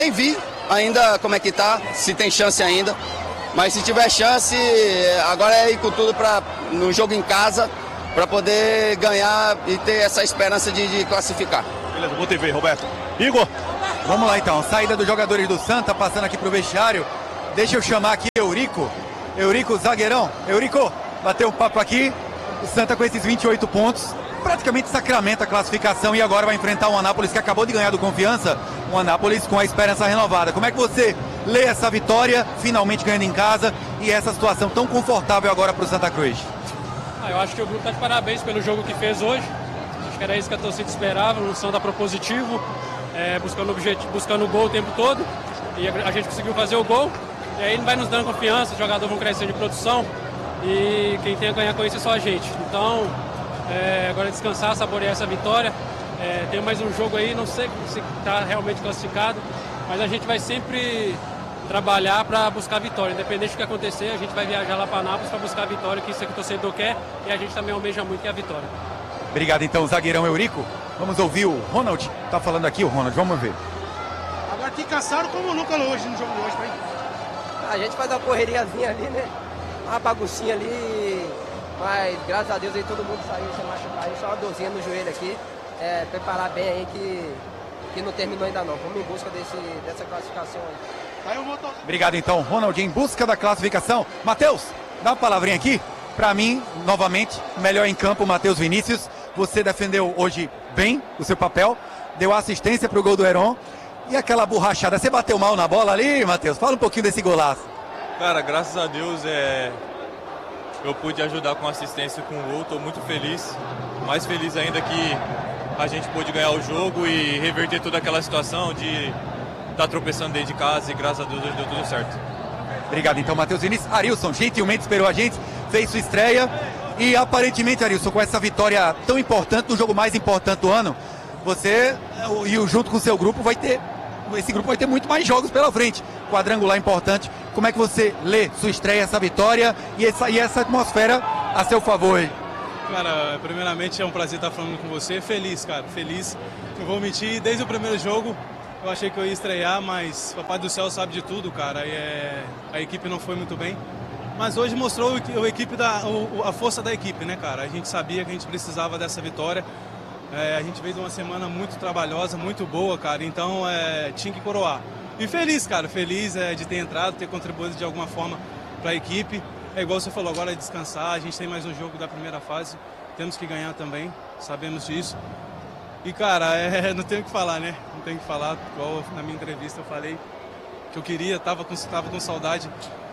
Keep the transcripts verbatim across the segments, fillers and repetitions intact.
Nem vi ainda como é que tá, se tem chance ainda. Mas se tiver chance, agora é ir com tudo para no jogo em casa, para poder ganhar e ter essa esperança de, de classificar. Beleza, vou T V, Roberto. Igor. Vamos lá então, saída dos jogadores do Santa, passando aqui pro vestiário. Deixa eu chamar aqui Eurico. Eurico, zagueirão. Eurico, bateu um papo aqui. O Santa com esses vinte e oito pontos, praticamente sacramenta a classificação e agora vai enfrentar o Anápolis que acabou de ganhar do Confiança. O Anápolis com a esperança renovada. Como é que você lê essa vitória, finalmente ganhando em casa, e essa situação tão confortável agora para o Santa Cruz? Ah, eu acho que o grupo está de parabéns pelo jogo que fez hoje. Acho que era isso que a torcida esperava, um Santa propositivo, é, buscando objetivo, buscando o gol o tempo todo. E a, a gente conseguiu fazer o gol. E aí ele vai nos dando confiança, os jogadores vão crescendo de produção. E quem tem a ganhar com isso é só a gente. Então, é, agora é descansar, saborear essa vitória. É, tem mais um jogo aí, não sei se está realmente classificado, mas a gente vai sempre trabalhar para buscar a vitória. Independente do que acontecer, a gente vai viajar lá para Anápolis para buscar a vitória, que isso é que o torcedor quer, e a gente também almeja muito, que é a vitória. Obrigado então, zagueirão Eurico. Vamos ouvir o Ronald. Tá falando aqui o Ronald, vamos ver. Agora te cansaram como nunca hoje, no jogo de hoje, hein? A gente faz uma correriazinha ali, né? Uma baguncinha ali, mas graças a Deus aí todo mundo saiu sem machucar aí, só uma dorzinha no joelho aqui. É, preparar bem aí que, que não terminou ainda não. Vamos em busca desse, dessa classificação aí. Obrigado então, Ronald, em busca da classificação. Matheus, dá uma palavrinha aqui. Para mim, novamente, melhor em campo, Matheus Vinícius. Você defendeu hoje bem o seu papel, deu assistência para o gol do Heron. E aquela borrachada, você bateu mal na bola ali, Matheus? Fala um pouquinho desse golaço. Cara, graças a Deus é... eu pude ajudar com assistência com o gol, estou muito feliz. Mais feliz ainda que a gente pôde ganhar o jogo e reverter toda aquela situação de estar tá tropeçando dentro de casa e graças a Deus deu tudo certo. Obrigado então, Matheus Vinícius. Arilson gentilmente esperou a gente, fez sua estreia e aparentemente, Arilson, com essa vitória tão importante, no jogo mais importante do ano, você e o junto com o seu grupo vai ter, esse grupo vai ter muito mais jogos pela frente. Quadrangular importante. Como é que você lê sua estreia, essa vitória e essa, e essa atmosfera a seu favor aí? Cara, primeiramente é um prazer estar falando com você. Feliz, cara, feliz. Não vou mentir, desde o primeiro jogo eu achei que eu ia estrear, mas Papai do Céu sabe de tudo, cara. E é... a equipe não foi muito bem. Mas hoje mostrou a, equipe da, a força da equipe, né, cara? A gente sabia que a gente precisava dessa vitória. É, a gente fez uma semana muito trabalhosa, muito boa, cara. Então é, tinha que coroar. E feliz, cara, feliz é, de ter entrado, ter contribuído de alguma forma para a equipe. É igual você falou, agora é descansar, a gente tem mais um jogo da primeira fase, temos que ganhar também, sabemos disso. E cara, é, não tenho o que falar, né? Não tenho o que falar, igual na minha entrevista eu falei que eu queria, tava com, tava com saudade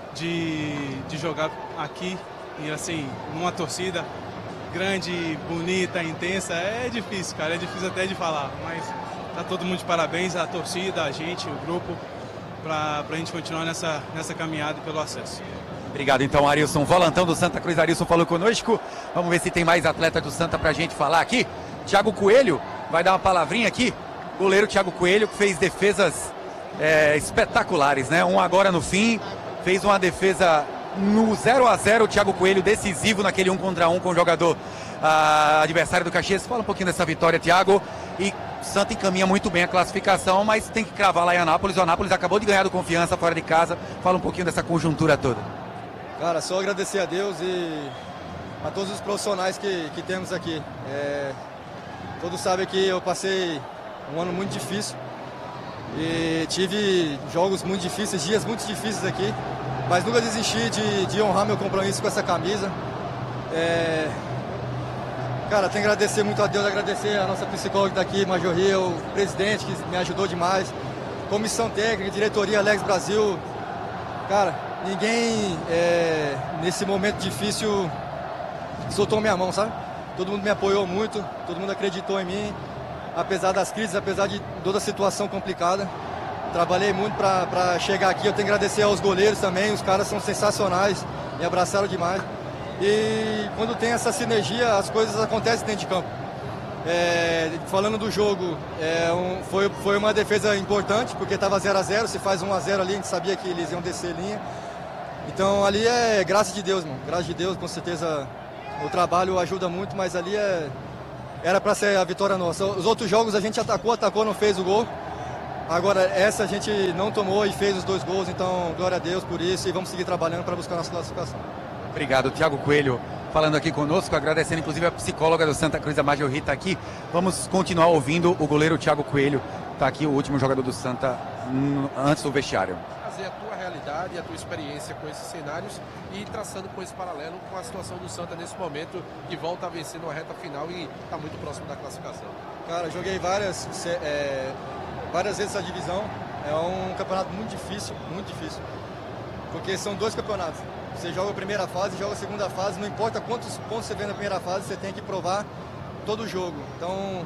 de, de jogar aqui, e assim, numa torcida grande, bonita, intensa. É difícil, cara, é difícil até de falar, mas tá todo mundo de parabéns, a torcida, a gente, o grupo, pra, pra gente continuar nessa, nessa caminhada pelo acesso. Obrigado então, Arilson. Volantão do Santa Cruz, Arilson falou conosco. Vamos ver se tem mais atleta do Santa pra gente falar aqui. Thiago Coelho vai dar uma palavrinha aqui. Goleiro Thiago Coelho, que fez defesas é, espetaculares, né? Um agora no fim, fez uma defesa no zero a zero, o Thiago Coelho decisivo naquele um contra um com o jogador ah, adversário do Caxias. Fala um pouquinho dessa vitória, Thiago. E Santa encaminha muito bem a classificação, mas tem que cravar lá em Anápolis. O Anápolis acabou de ganhar do Confiança fora de casa. Fala um pouquinho dessa conjuntura toda. Cara, só agradecer a Deus e a todos os profissionais que, que temos aqui. É, todos sabem que eu passei um ano muito difícil e tive jogos muito difíceis, dias muito difíceis aqui, mas nunca desisti de, de honrar meu compromisso com essa camisa. É, cara, tenho que agradecer muito a Deus, agradecer a nossa psicóloga daqui, Major Rio, o presidente que me ajudou demais, comissão técnica, diretoria Alex Brasil. Cara, ninguém, é, nesse momento difícil, soltou minha mão, sabe? Todo mundo me apoiou muito, todo mundo acreditou em mim, apesar das crises, apesar de toda a situação complicada. Trabalhei muito para chegar aqui, eu tenho que agradecer aos goleiros também, os caras são sensacionais, me abraçaram demais. E quando tem essa sinergia, as coisas acontecem dentro de campo. É, falando do jogo, é, um, foi, foi uma defesa importante, porque estava zero a zero, se faz um a zero ali, a gente sabia que eles iam descer linha. Então ali é graças de Deus, mano. Graças de Deus, com certeza o trabalho ajuda muito, mas ali é, era para ser a vitória nossa. Os outros jogos a gente atacou, atacou, não fez o gol. Agora, essa a gente não tomou e fez os dois gols, então glória a Deus por isso e vamos seguir trabalhando para buscar nossa classificação. Obrigado, Thiago Coelho, falando aqui conosco, agradecendo inclusive a psicóloga do Santa Cruz, a Major Rita, aqui. Vamos continuar ouvindo o goleiro Thiago Coelho, está aqui o último jogador do Santa antes do vestiário. Trazer a tua realidade, a tua experiência com esses cenários e traçando com esse paralelo com a situação do Santa nesse momento, que volta a vencer na reta final e está muito próximo da classificação. Cara, joguei várias, é, várias vezes essa divisão, é um campeonato muito difícil, muito difícil, porque são dois campeonatos. Você joga a primeira fase, joga a segunda fase, não importa quantos pontos você vê na primeira fase, você tem que provar todo o jogo. Então,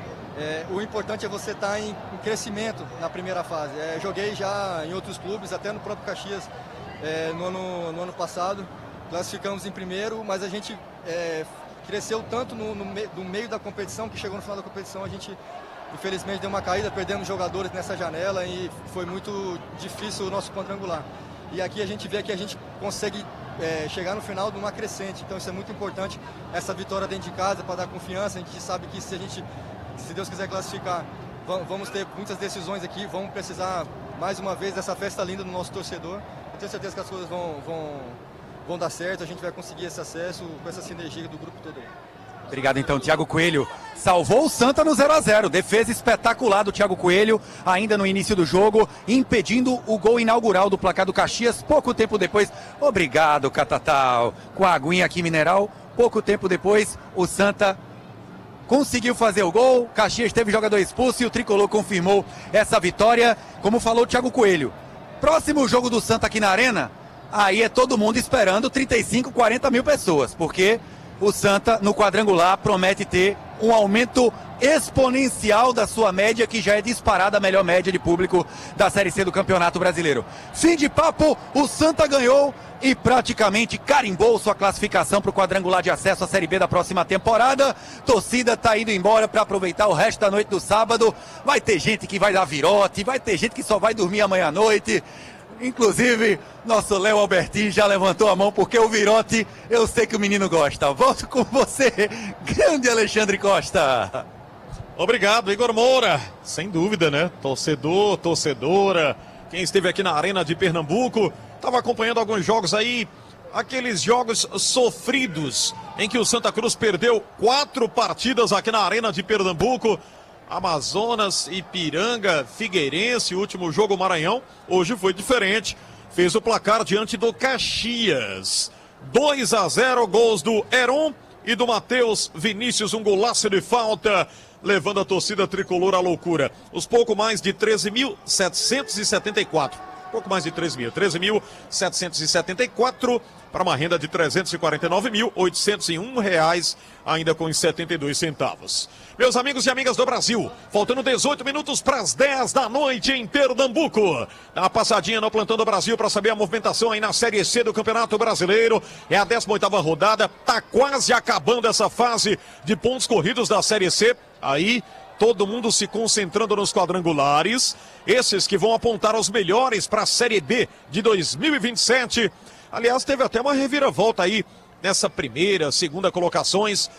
é, o importante é você estar em, em crescimento na primeira fase. É, joguei já em outros clubes, até no próprio Caxias, é, no, ano, no ano passado, classificamos em primeiro, mas a gente é, cresceu tanto no, no, me, no meio da competição, que chegou no final da competição, a gente infelizmente deu uma caída, perdemos jogadores nessa janela e foi muito difícil o nosso quadrangular. E aqui a gente vê que a gente consegue é, chegar no final de uma crescente, então isso é muito importante, essa vitória dentro de casa para dar confiança. A gente sabe que se a gente, se Deus quiser classificar, vamos ter muitas decisões aqui, vamos precisar mais uma vez dessa festa linda do nosso torcedor. Eu tenho certeza que as coisas vão, vão, vão dar certo, a gente vai conseguir esse acesso com essa sinergia do grupo todo aí. Obrigado então, Thiago Coelho. Salvou o Santa no zero a zero. Defesa espetacular do Thiago Coelho, ainda no início do jogo, impedindo o gol inaugural do placar do Caxias. Pouco tempo depois, obrigado, Catatal, com a aguinha aqui mineral. Pouco tempo depois, o Santa conseguiu fazer o gol. Caxias teve jogador expulso e o Tricolor confirmou essa vitória. Como falou o Thiago Coelho, próximo jogo do Santa aqui na Arena, aí é todo mundo esperando trinta e cinco, quarenta mil pessoas, porque o Santa, no quadrangular, promete ter um aumento exponencial da sua média, que já é disparada a melhor média de público da Série C do Campeonato Brasileiro. Fim de papo, o Santa ganhou e praticamente carimbou sua classificação para o quadrangular de acesso à Série B da próxima temporada. Torcida está indo embora para aproveitar o resto da noite do sábado. Vai ter gente que vai dar virote, vai ter gente que só vai dormir amanhã à noite. Inclusive, nosso Léo Albertin já levantou a mão, porque o virote, eu sei que o menino gosta. Volto com você, grande Alexandre Costa. Obrigado, Igor Moura. Sem dúvida, né? Torcedor, torcedora, quem esteve aqui na Arena de Pernambuco, estava acompanhando alguns jogos aí, aqueles jogos sofridos, em que o Santa Cruz perdeu quatro partidas aqui na Arena de Pernambuco. Amazonas, Ipiranga, Figueirense, o último jogo Maranhão, hoje foi diferente, fez o placar diante do Caxias, dois a zero, gols do Heron e do Matheus Vinícius, um golaço de falta, levando a torcida tricolor à loucura. Os pouco mais de treze mil setecentos e setenta e quatro, pouco mais de treze mil, treze mil setecentos e setenta e quatro, para uma renda de trezentos e quarenta e nove mil oitocentos e um reais, ainda com setenta e dois centavos. Meus amigos e amigas do Brasil, faltando dezoito minutos para as dez da noite em Pernambuco. Dá uma passadinha no Plantão do Brasil para saber a movimentação aí na Série C do Campeonato Brasileiro. É a décima oitava rodada, tá quase acabando essa fase de pontos corridos da Série C. Aí, todo mundo se concentrando nos quadrangulares, esses que vão apontar os melhores para a Série B de dois mil e vinte e sete. Aliás, teve até uma reviravolta aí nessa primeira, segunda colocações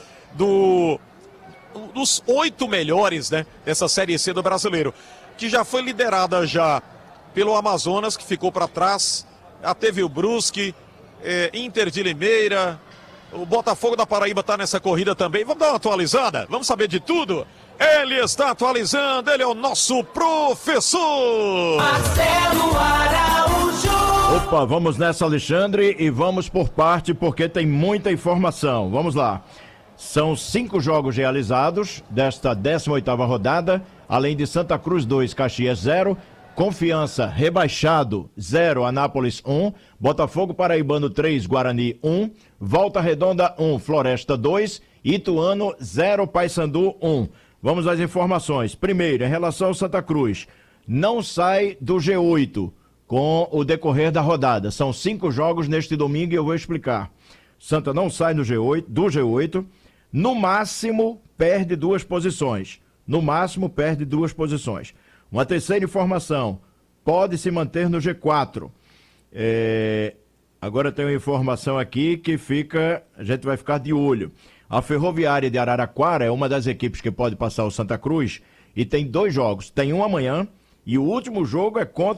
do, dos oito melhores, né, dessa Série C do Brasileiro, que já foi liderada já pelo Amazonas, que ficou para trás. Já teve o Brusque, é, Inter de Limeira, o Botafogo da Paraíba está nessa corrida também. Vamos dar uma atualizada? Vamos saber de tudo? Ele está atualizando, ele é o nosso professor Marcelo Araújo. Opa, vamos nessa, Alexandre, e vamos por parte, porque tem muita informação. Vamos lá. São cinco jogos realizados desta décima oitava rodada, além de Santa Cruz dois, Caxias zero, Confiança rebaixado zero, Anápolis um, Botafogo Paraibano três, Guarani um, Volta Redonda um, Floresta dois, Ituano zero, Paysandu um. Vamos às informações. Primeiro, em relação ao Santa Cruz, não sai do G oito com o decorrer da rodada. São cinco jogos neste domingo e eu vou explicar. Santa não sai no G oito, do G oito, no máximo perde duas posições. No máximo perde duas posições. Uma terceira informação, pode se manter no G quatro. É... Agora tem uma informação aqui que fica, a gente vai ficar de olho. A Ferroviária de Araraquara é uma das equipes que pode passar o Santa Cruz e tem dois jogos. Tem um amanhã E o último jogo é contra